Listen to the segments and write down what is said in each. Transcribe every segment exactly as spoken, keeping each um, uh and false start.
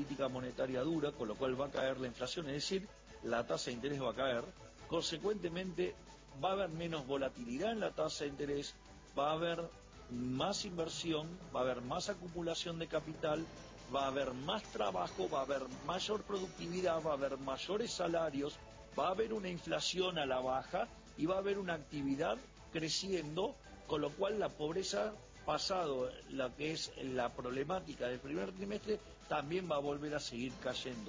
política monetaria dura, con lo cual va a caer la inflación, es decir, la tasa de interés va a caer. Consecuentemente, va a haber menos volatilidad en la tasa de interés, va a haber más inversión, va a haber más acumulación de capital, va a haber más trabajo, va a haber mayor productividad, va a haber mayores salarios, va a haber una inflación a la baja y va a haber una actividad creciendo, con lo cual la pobreza, pasado la que es la problemática del primer trimestre, también va a volver a seguir cayendo.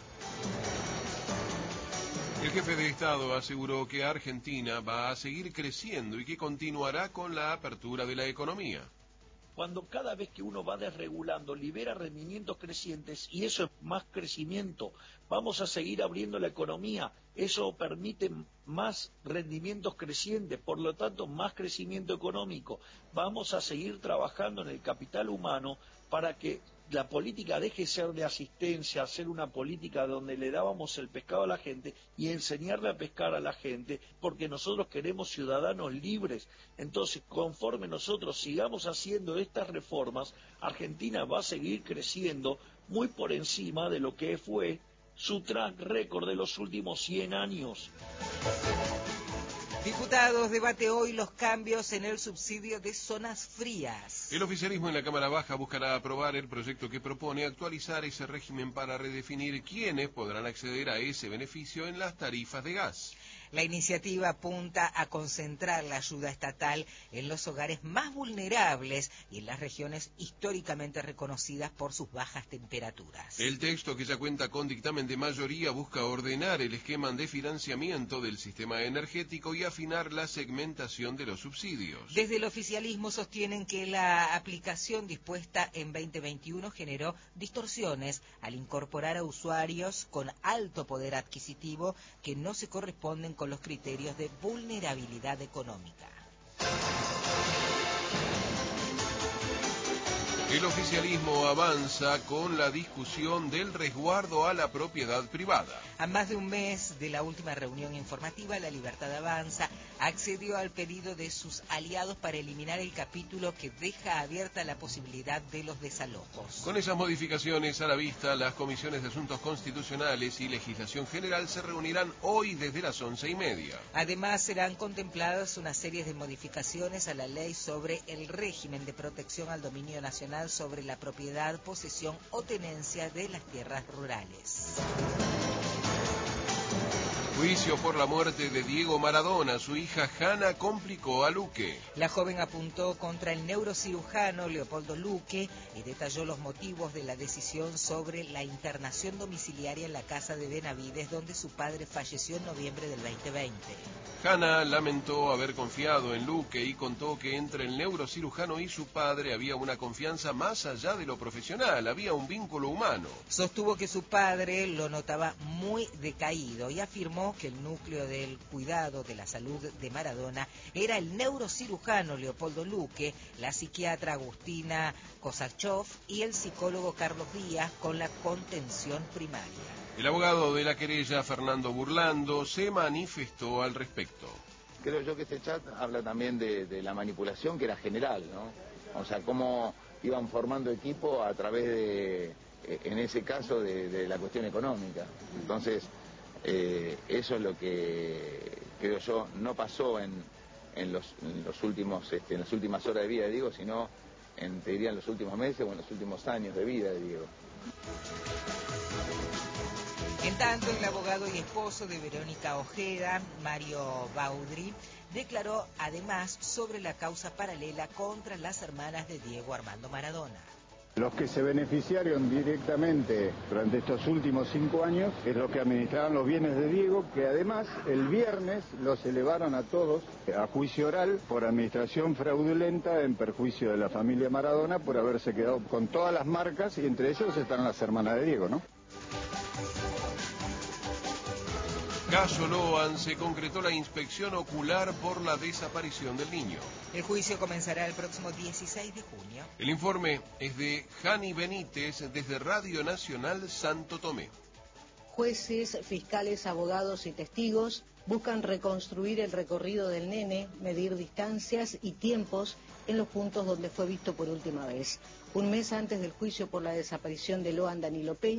El jefe de Estado aseguró que Argentina va a seguir creciendo y que continuará con la apertura de la economía. Cuando cada vez que uno va desregulando, libera rendimientos crecientes y eso es más crecimiento, vamos a seguir abriendo la economía, eso permite más rendimientos crecientes, por lo tanto más crecimiento económico. Vamos a seguir trabajando en el capital humano para que la política deje de ser de asistencia, ser una política donde le dábamos el pescado a la gente y enseñarle a pescar a la gente, porque nosotros queremos ciudadanos libres. Entonces, conforme nosotros sigamos haciendo estas reformas, Argentina va a seguir creciendo muy por encima de lo que fue su track record de los últimos cien años. Diputados debate hoy los cambios en el subsidio de zonas frías. El oficialismo en la Cámara Baja buscará aprobar el proyecto que propone actualizar ese régimen para redefinir quiénes podrán acceder a ese beneficio en las tarifas de gas. La iniciativa apunta a concentrar la ayuda estatal en los hogares más vulnerables y en las regiones históricamente reconocidas por sus bajas temperaturas. El texto, que ya cuenta con dictamen de mayoría, busca ordenar el esquema de financiamiento del sistema energético y afinar la segmentación de los subsidios. Desde el oficialismo sostienen que la aplicación dispuesta en veinte veintiuno generó distorsiones al incorporar a usuarios con alto poder adquisitivo que no se corresponden con los criterios de vulnerabilidad económica. El oficialismo avanza con la discusión del resguardo a la propiedad privada. A más de un mes de la última reunión informativa, La Libertad Avanza accedió al pedido de sus aliados para eliminar el capítulo que deja abierta la posibilidad de los desalojos. Con esas modificaciones a la vista, las comisiones de Asuntos Constitucionales y Legislación General se reunirán hoy desde las once y media. Además, serán contempladas una serie de modificaciones a la ley sobre el régimen de protección al dominio nacional sobre la propiedad, posesión o tenencia de las tierras rurales. Juicio por la muerte de Diego Maradona. Su hija Hanna complicó a Luque. La joven apuntó contra el neurocirujano Leopoldo Luque y detalló los motivos de la decisión sobre la internación domiciliaria en la casa de Benavides, donde su padre falleció en noviembre del veinte veinte. Hanna lamentó haber confiado en Luque y contó que entre el neurocirujano y su padre había una confianza más allá de lo profesional, había un vínculo humano. Sostuvo que su padre lo notaba muy decaído y afirmó que el núcleo del cuidado de la salud de Maradona era el neurocirujano Leopoldo Luque, la psiquiatra Agustina Kosachov y el psicólogo Carlos Díaz, con la contención primaria. El abogado de la querella, Fernando Burlando, se manifestó al respecto. Creo yo que este chat habla también de, de la manipulación, que era general, ¿no? O sea, cómo iban formando equipo a través de, en ese caso, de, de la cuestión económica. Entonces, eh, eso es lo que creo yo no pasó en, en, los, en los últimos, este, en las últimas horas de vida de Diego, sino en, te diría, en los últimos meses o en los últimos años de vida de Diego. En tanto, el abogado y esposo de Verónica Ojeda, Mario Baudry, declaró además sobre la causa paralela contra las hermanas de Diego Armando Maradona. Los que se beneficiaron directamente durante estos últimos cinco años es los que administraban los bienes de Diego, que además el viernes los elevaron a todos a juicio oral por administración fraudulenta en perjuicio de la familia Maradona por haberse quedado con todas las marcas, y entre ellos están las hermanas de Diego, ¿no? Caso Loan, se concretó la inspección ocular por la desaparición del niño. El juicio comenzará el próximo dieciséis de junio. El informe es de Jani Benítez desde Radio Nacional Santo Tomé. Jueces, fiscales, abogados y testigos buscan reconstruir el recorrido del nene, medir distancias y tiempos en los puntos donde fue visto por última vez. Un mes antes del juicio por la desaparición de Loan Danilo Peña,